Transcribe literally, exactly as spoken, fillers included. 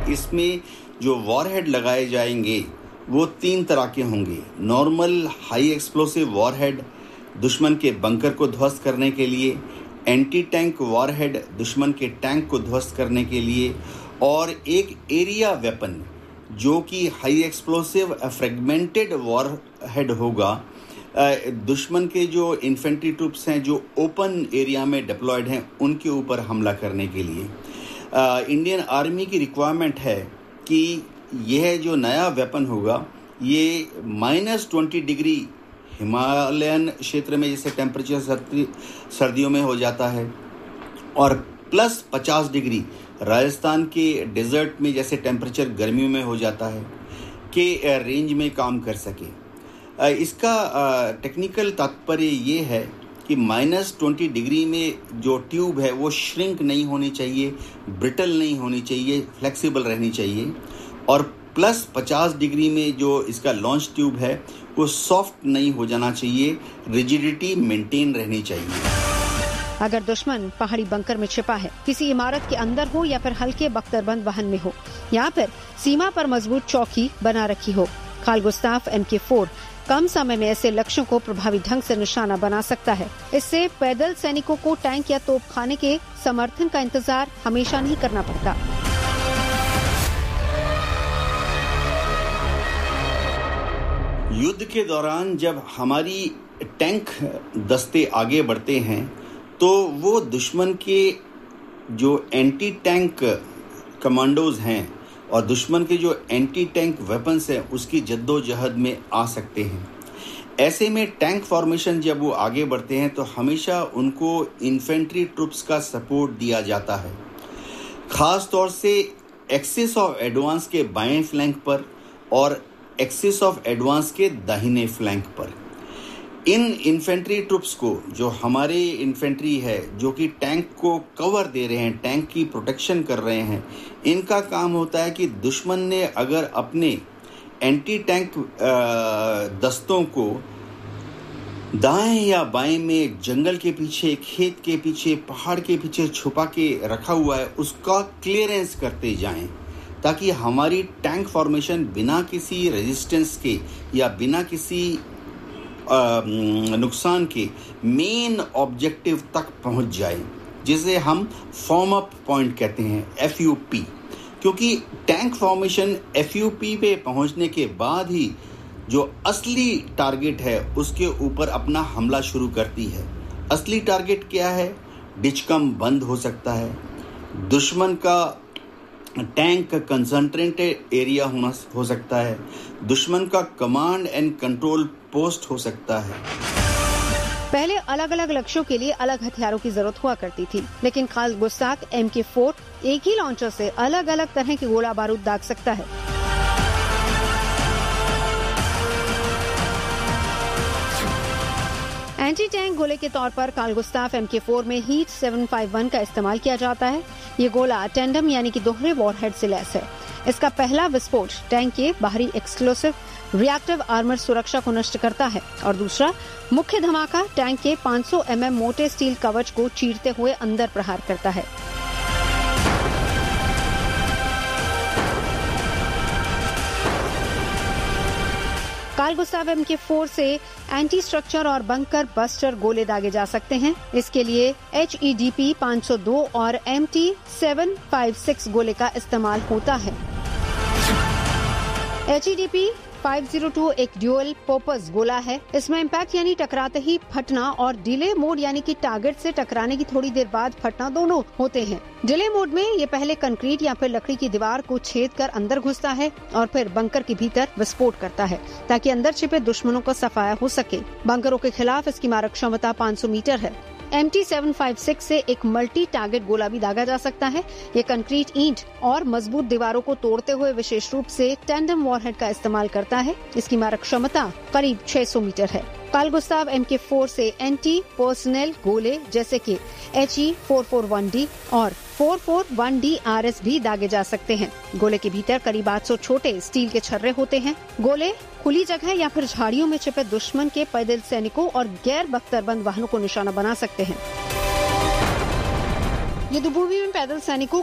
इसमें जो वॉरहेड लगाए जाएंगे वो तीन तरह के होंगे। नॉर्मल हाई एक्सप्लोसिव वॉरहेड दुश्मन के बंकर को ध्वस्त करने के लिए, एंटी टैंक वॉरहेड दुश्मन के टैंक को ध्वस्त करने के लिए, और एक एरिया वेपन जो कि हाई एक्सप्लोसिव फ्रेगमेंटेड वॉरहेड होगा दुश्मन के जो इन्फेंट्री ट्रूप्स हैं जो ओपन एरिया में डिप्लॉयड हैं उनके ऊपर हमला करने के लिए। इंडियन आर्मी की रिक्वायरमेंट है कि यह जो नया वेपन होगा ये माइनस ट्वेंटी डिग्री हिमालयन क्षेत्र में जैसे टेम्परेचर सर्दी सर्दियों में हो जाता है और प्लस पचास डिग्री राजस्थान के डेजर्ट में जैसे टेम्परेचर गर्मियों में हो जाता है के रेंज में काम कर सके। इसका टेक्निकल तात्पर्य ये है कि माइनस ट्वेंटी डिग्री में जो ट्यूब है वो श्रिंक नहीं होनी चाहिए, ब्रिटल नहीं होनी चाहिए, फ्लेक्सिबल रहनी चाहिए, और प्लस पचास डिग्री में जो इसका लॉन्च ट्यूब है वो सॉफ्ट नहीं हो जाना चाहिए, रिजिडिटी मेंटेन रहनी चाहिए। अगर दुश्मन पहाड़ी बंकर में छिपा है, किसी इमारत के अंदर हो या फिर हल्के बख्तरबंद वाहन में हो या फिर सीमा पर मजबूत चौकी बना रखी हो, खाल गुस्ताफ एम के फोर कम समय में ऐसे लक्ष्यों को प्रभावी ढंग से निशाना बना सकता है। इससे पैदल सैनिकों को टैंक या तोपखाने के समर्थन का इंतजार हमेशा नहीं करना पड़ता। युद्ध के दौरान जब हमारी टैंक दस्ते आगे बढ़ते हैं तो वो दुश्मन के जो एंटी टैंक कमांडोज हैं और दुश्मन के जो एंटी टैंक वेपन्स हैं उसकी जद्दोजहद में आ सकते हैं। ऐसे में टैंक फॉर्मेशन जब वो आगे बढ़ते हैं तो हमेशा उनको इन्फेंट्री ट्रूप्स का सपोर्ट दिया जाता है, ख़ास तौर से एक्सिस ऑफ एडवांस के बाएं फ्लैंक पर और एक्सिस ऑफ एडवांस के दाहिने फ्लैंक पर। इन इन्फेंट्री ट्रूप्स को, जो हमारे इन्फेंट्री है जो कि टैंक को कवर दे रहे हैं, टैंक की प्रोटेक्शन कर रहे हैं, इनका काम होता है कि दुश्मन ने अगर अपने एंटी टैंक दस्तों को दाएं या बाएं में जंगल के पीछे, खेत के पीछे, पहाड़ के पीछे छुपा के रखा हुआ है उसका क्लियरेंस करते जाएं, ताकि हमारी टैंक फॉर्मेशन बिना किसी रेजिस्टेंस के या बिना किसी नुकसान के मेन ऑब्जेक्टिव तक पहुंच जाए, जिसे हम फॉर्म अप पॉइंट कहते हैं, एफ यू पी। क्योंकि tank formation F U P पे पहुंचने के बाद ही जो असली टारगेट है उसके ऊपर अपना हमला शुरू करती है। असली टारगेट क्या है? डिचकम बंद हो सकता है, दुश्मन का टैंक कंसंट्रेटेड एरिया होना हो सकता है, दुश्मन का कमांड एंड कंट्रोल पोस्ट हो सकता है। पहले अलग अलग लक्ष्यों के लिए अलग हथियारों की जरूरत हुआ करती थी, लेकिन खाल गुस्ताख एम के फोर एक ही लॉन्चर से अलग अलग तरह के गोला बारूद दाग सकता है। एंटी टैंक गोले के तौर पर खाल गुस्ताफ एम के फोर में हीट सेवन फाइव वन का इस्तेमाल किया जाता है। ये गोला टेंडम यानी कि दोहरे वॉरहेड से लैस है। इसका पहला विस्फोट टैंक के बाहरी एक्सप्लोसिव रिएक्टिव आर्मर सुरक्षा को नष्ट करता है और दूसरा मुख्य धमाका टैंक के पाँच सौ एम एम मोटे स्टील कवच को चीरते हुए अंदर प्रहार करता है। खाल गुस्ताफ एम के फोर से एंटी स्ट्रक्चर और बंकर बस्टर गोले दागे जा सकते हैं। इसके लिए एच ई डी पी पाँच सौ दो और M T seven five six गोले का इस्तेमाल होता है। H E D P five zero two एक ड्यूअल पर्पस गोला है। इसमें इम्पैक्ट यानी टकराते ही फटना और डिले मोड यानी कि टारगेट से टकराने की थोड़ी देर बाद फटना दोनों होते हैं। डिले मोड में ये पहले कंक्रीट या फिर लकड़ी की दीवार को छेद कर अंदर घुसता है और फिर बंकर के भीतर विस्फोट करता है ताकि अंदर छिपे दुश्मनों का सफाया हो सके। बंकरों के खिलाफ इसकी मारक क्षमता पाँच सौ मीटर है। M T seven five six से एक मल्टी टारगेट गोला भी दागा जा सकता है। ये कंक्रीट ईंट और मजबूत दीवारों को तोड़ते हुए विशेष रूप से टेंडम वॉरहेड का इस्तेमाल करता है। इसकी मारक क्षमता करीब छह सौ मीटर है। खाल गुस्ताफ एम के फोर से एंटी पर्सनल गोले जैसे कि H E four four one D और four four one D R S भी दागे जा सकते हैं। गोले के भीतर करीब आठ सौ छोटे स्टील के छर्रे होते हैं। गोले खुली जगह या फिर झाड़ियों में छिपे दुश्मन के पैदल सैनिकों और गैर बख्तरबंद वाहनों को निशाना बना सकते हैं। युद्धभूमि में पैदल सैनिकों